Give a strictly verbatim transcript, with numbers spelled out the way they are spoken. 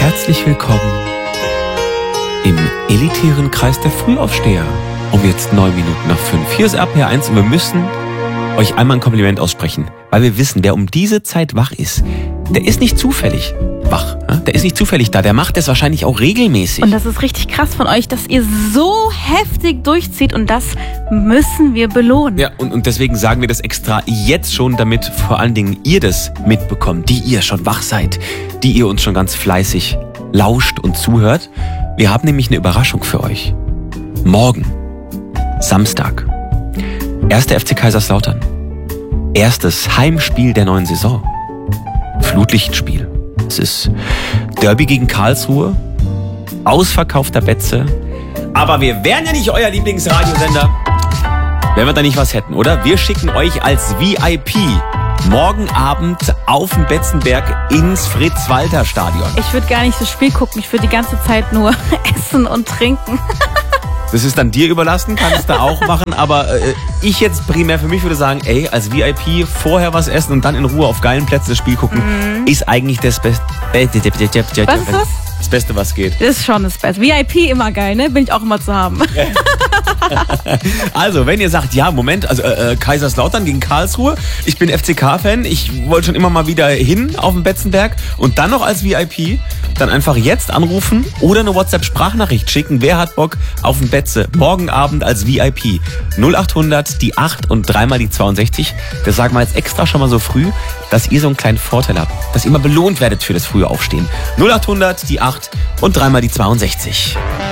Herzlich willkommen im elitären Kreis der Frühaufsteher. Um jetzt neun Minuten nach fünf. Hier ist R P R eins und wir müssen euch einmal ein Kompliment aussprechen, weil wir wissen, wer um diese Zeit wach ist, der ist nicht zufällig wach. Der ist nicht zufällig da, der macht das wahrscheinlich auch regelmäßig. Und das ist richtig krass von euch, dass ihr so heftig durchzieht und das müssen wir belohnen. Ja, und, und deswegen sagen wir das extra jetzt schon, damit vor allen Dingen ihr das mitbekommt, die ihr schon wach seid, die ihr uns schon ganz fleißig lauscht und zuhört. Wir haben nämlich eine Überraschung für euch. Morgen, Samstag, erster F C Kaiserslautern. Erstes Heimspiel der neuen Saison. Flutlichtspiel. Es ist Derby gegen Karlsruhe, ausverkaufter Betze. Aber wir wären ja nicht euer Lieblingsradiosender, wenn wir da nicht was hätten, oder? Wir schicken euch als V I P morgen Abend auf den Betzenberg ins Fritz-Walter-Stadion. Ich würde gar nicht das Spiel gucken, ich würde die ganze Zeit nur essen und trinken. Das ist dann dir überlassen, kannst du auch machen, aber äh, ich jetzt primär für mich würde sagen, ey, als V I P vorher was essen und dann in Ruhe auf geilen Plätzen das Spiel gucken, mhm. ist eigentlich das Beste. Was ist das? Das Beste, was geht. Das ist schon das Beste. V I P immer geil, ne? Bin ich auch immer zu haben. Also, wenn ihr sagt, ja, Moment, also äh, Kaiserslautern gegen Karlsruhe, ich bin F C K-Fan, ich wollte schon immer mal wieder hin auf den Betzenberg und dann noch als V I P, dann einfach jetzt anrufen oder eine WhatsApp-Sprachnachricht schicken. Wer hat Bock auf den Betze? Morgen Abend als V I P. null achthundert, die acht und dreimal die zweiundsechzig. Das sagen wir jetzt extra schon mal so früh, dass ihr so einen kleinen Vorteil habt, dass ihr mal belohnt werdet für das frühe Aufstehen. null achthundert, die acht und dreimal die zweiundsechzig.